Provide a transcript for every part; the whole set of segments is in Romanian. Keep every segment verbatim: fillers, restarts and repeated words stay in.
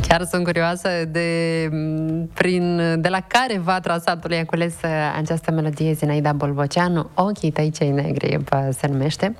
Chiar sunt curioasă de, prin, de la care va trasatul i-a cules această melodie Zinaida Bolboceanu, Ochii tăi cei negri se numește.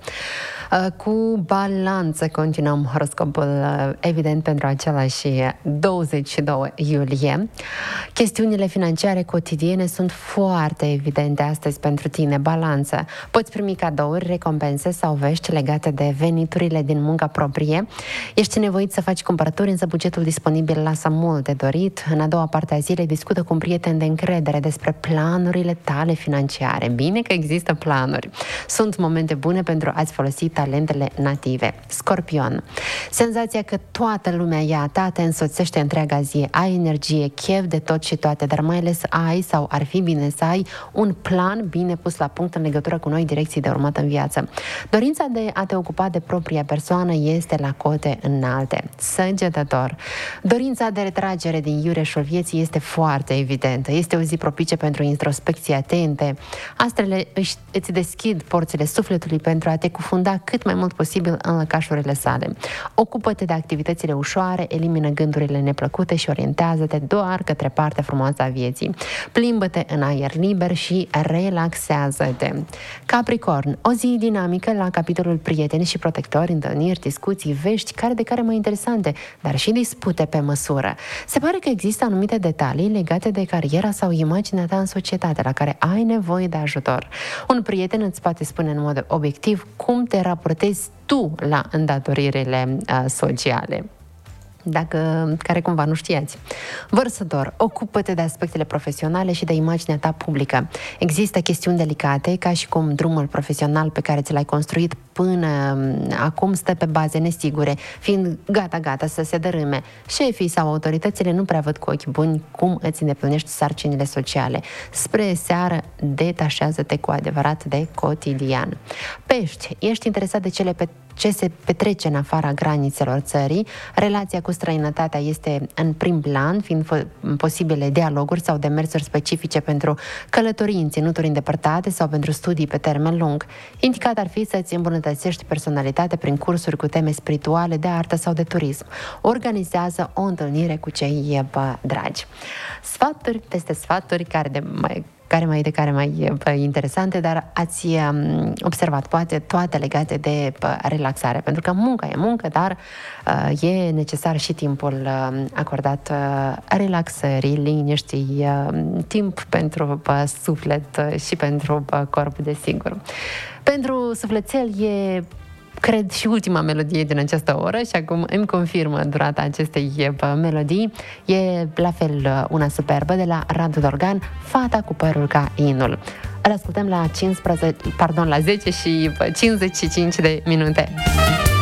Cu balanță continuăm horoscopul, evident, pentru același douăzeci și doi iulie. Chestiunile financiare cotidiene sunt foarte evidente astăzi pentru tine. Balanță. Poți primi cadouri, recompense sau vești legate de veniturile din munca proprie. Ești nevoit să faci cumpărături, însă bugetul disponibil lasă mult de dorit. În a doua parte a zilei discută cu un prieten de încredere despre planurile tale financiare. Bine că există planuri. Sunt momente bune pentru a-ți folosi talentele native. Scorpion. Senzația că toată lumea e a ta te însoțește întreaga zi. Ai energie, chef de tot și toate, dar mai ales ai sau ar fi bine să ai un plan bine pus la punct în legătură cu noi direcții de urmat în viață. Dorința de a te ocupa de propria persoană este la cote înalte. Săgetător. Dorința de retragere din iureșul vieții este foarte evidentă. Este o zi propice pentru introspecții atente. Astrele își, îți deschid porțile sufletului pentru a te cufunda cât mai mult posibil în lăcașurile sale. Ocupă-te de activitățile ușoare, elimină gândurile neplăcute și orientează-te doar către partea frumoasă a vieții. Plimbă-te în aer liber și relaxează-te. Capricorn, o zi dinamică la capitolul prieteni și protectori, întâlniri, discuții, vești, care de care mai interesante, dar și dispute pe măsură. Se pare că există anumite detalii legate de cariera sau imaginea ta în societate, la care ai nevoie de ajutor. Un prieten îți poate spune în mod obiectiv cum te raportezi tu la îndatoririle uh, sociale. Dacă care cumva nu știați. Vărsător, ocupă-te de aspectele profesionale și de imaginea ta publică. Există chestiuni delicate, ca și cum drumul profesional pe care ți l-ai construit până acum stă pe baze nesigure, fiind gata-gata să se dărâme. Șefii sau autoritățile nu prea văd cu ochi buni cum îți îndeplinești sarcinile sociale. Spre seară, detașează-te cu adevărat de cotidian. Pești, ești interesat de cele pe ce se petrece în afara granițelor țării. Relația cu străinătatea este în prim plan, fiind posibile dialoguri sau demersuri specifice pentru călătorii în ținuturi îndepărtate sau pentru studii pe termen lung. Indicat ar fi să-ți îmbunătățești personalitatea prin cursuri cu teme spirituale, de artă sau de turism. Organizează o întâlnire cu cei dragi. Sfaturi peste sfaturi care de mai care mai de care mai interesante, dar ați um, observat poate toate legate de uh, relaxare, pentru că munca e muncă, dar uh, e necesar și timpul uh, acordat uh, relaxării, liniștii, uh, timp pentru uh, suflet uh, și pentru uh, corp, desigur. Pentru sufletel e, cred, și ultima melodie din această oră și acum îmi confirmă durata acestei melodii. E la fel una superbă de la Radu Dorgan, Fata cu părul ca inul. Îl ascultăm la cincisprezece, pardon, la zece și cincizeci și cinci de minute.